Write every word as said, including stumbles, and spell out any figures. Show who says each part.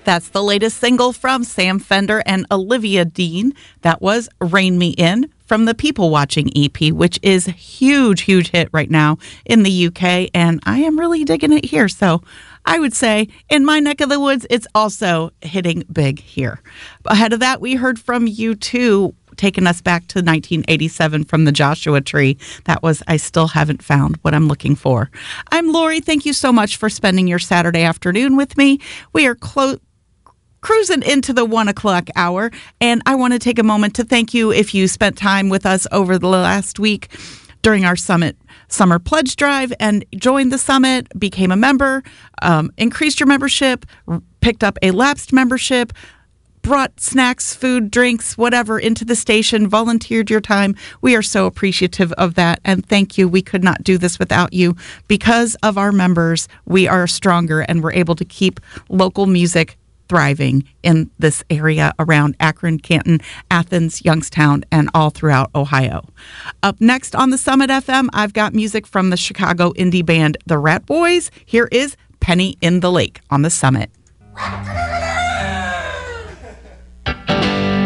Speaker 1: That's the latest single from Sam Fender and Olivia Dean. That was Rein Me In from the People Watching E P, which is a huge, huge hit right now in the U K, and I am really digging it here. So I would say in my neck of the woods, it's also hitting big here. Ahead of that, we heard from U two, taking us back to nineteen eighty-seven from the Joshua Tree. That was I Still Haven't Found What I'm Looking For. I'm Lori. Thank you so much for spending your Saturday afternoon with me. We are close. Cruising into the one o'clock hour, and I want to take a moment to thank you if you spent time with us over the last week during our summit summer pledge drive and joined the summit, became a member, um, increased your membership, picked up a lapsed membership, brought snacks, food, drinks, whatever into the station, volunteered your time. We are so appreciative of that, and thank you. We could not do this without you. Because of our members, we are stronger, and we're able to keep local music thriving in this area around Akron, Canton, Athens, Youngstown, and all throughout Ohio. Up next on the Summit F M, I've got music from the Chicago indie band The Rat Boys. Here is Penny in the Lake on the Summit.